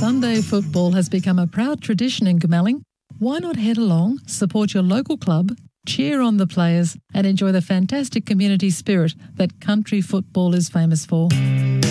Sunday football has become a proud tradition in Goomalling. Why not head along, support your local club, cheer on the players and enjoy the fantastic community spirit that country football is famous for?